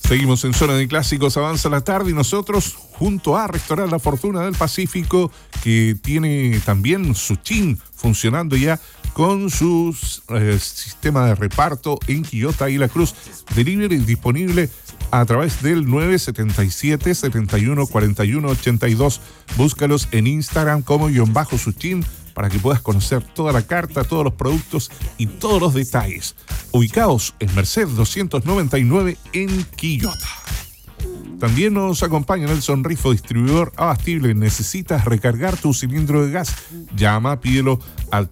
Seguimos en Zona de Clásicos, avanza la tarde y nosotros junto a Restaurant La Fortuna del Pacífico, que tiene también su chin funcionando ya con su sistema de reparto en Quillota y La Cruz. Delivery disponible a través del 977-714182. Búscalos en Instagram como _suchin para que puedas conocer toda la carta, todos los productos y todos los detalles. Ubicados en Merced 299 en Quillota. También nos acompaña Nelson Rifo, distribuidor abastible. ¿Necesitas recargar tu cilindro de gas? Llama, pídelo al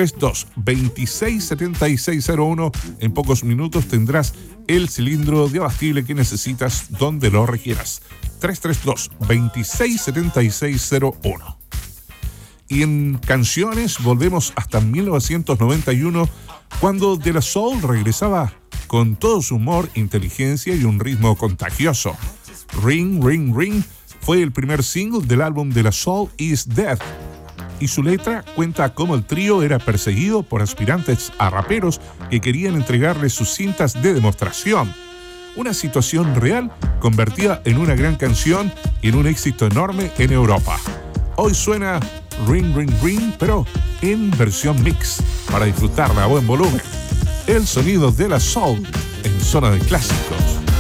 332-267601. En pocos minutos tendrás el cilindro de abastible que necesitas donde lo requieras. 332-267601. Y en canciones volvemos hasta 1991, cuando De La Soul regresaba con todo su humor, inteligencia y un ritmo contagioso. Ring, Ring, Ring fue el primer single del álbum De La Soul Is Dead, y su letra cuenta cómo el trío era perseguido por aspirantes a raperos que querían entregarle sus cintas de demostración. Una situación real convertida en una gran canción y en un éxito enorme en Europa. Hoy suena Ring, Ring, Ring, pero en versión mix, para disfrutarla a buen volumen. El sonido de La Soul en Zona de Clásicos.